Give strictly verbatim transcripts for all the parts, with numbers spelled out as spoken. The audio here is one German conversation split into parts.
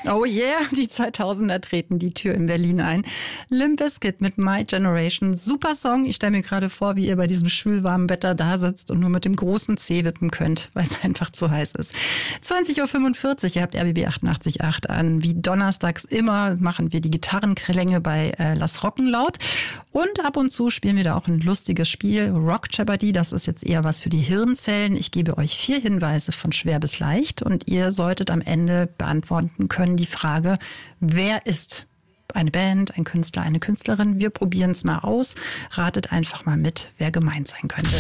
Oh yeah, die zweitausender treten die Tür in Berlin ein. Limp Bizkit mit My Generation. Super Song. Ich stelle mir gerade vor, wie ihr bei diesem schwülwarmen Wetter da sitzt und nur mit dem großen C wippen könnt, weil es einfach zu heiß ist. zwanzig Uhr fünfundvierzig, ihr habt R B B achtundachtzig Komma acht an. Wie donnerstags immer machen wir die Gitarrenklänge bei äh, Lass Rocken laut. Und ab und zu spielen wir da auch ein lustiges Spiel, Rock Jeopardy. Das ist jetzt eher was für die Hirnzellen. Ich gebe euch vier Hinweise von schwer bis leicht und ihr solltet am Ende beantworten können die Frage, wer ist eine Band, ein Künstler, eine Künstlerin? Wir probieren es mal aus. Ratet einfach mal mit, wer gemeint sein könnte.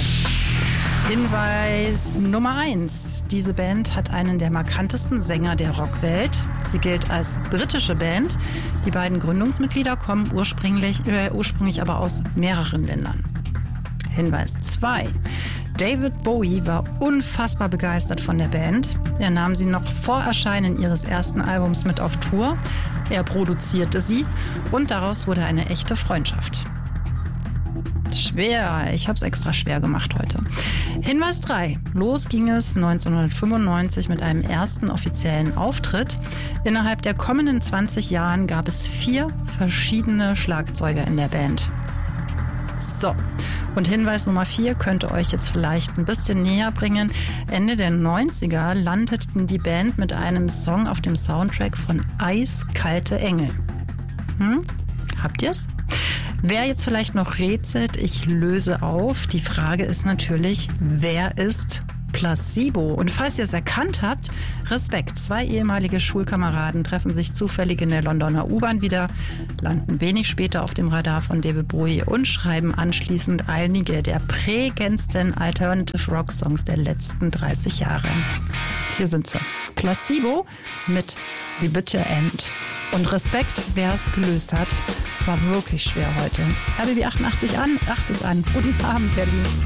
Hinweis Nummer eins. Diese Band hat einen der markantesten Sänger der Rockwelt. Sie gilt als britische Band. Die beiden Gründungsmitglieder kommen ursprünglich, äh, ursprünglich aber aus mehreren Ländern. Hinweis zwei. David Bowie war unfassbar begeistert von der Band. Er nahm sie noch vor Erscheinen ihres ersten Albums mit auf Tour. Er produzierte sie und daraus wurde eine echte Freundschaft. Schwer, ich habe es extra schwer gemacht heute. Hinweis drei. Los ging es neunzehnhundertfünfundneunzig mit einem ersten offiziellen Auftritt. Innerhalb der kommenden zwanzig Jahren gab es vier verschiedene Schlagzeuger in der Band. So. Und Hinweis Nummer vier könnte euch jetzt vielleicht ein bisschen näher bringen. Ende der neunziger landeten die Band mit einem Song auf dem Soundtrack von Eiskalte Engel. Hm? Habt ihr's? Wer jetzt vielleicht noch rätselt, ich löse auf. Die Frage ist natürlich, wer ist Placebo? Und falls ihr es erkannt habt, Respekt. Zwei ehemalige Schulkameraden treffen sich zufällig in der Londoner U-Bahn wieder, landen wenig später auf dem Radar von David Bowie und schreiben anschließend einige der prägendsten Alternative Rock Songs der letzten dreißig Jahre. Hier sind sie. Placebo mit The Bitter End. Und Respekt, wer es gelöst hat, war wirklich schwer heute. R B B achtundachtzig an, acht ist an. Guten Abend, Berlin.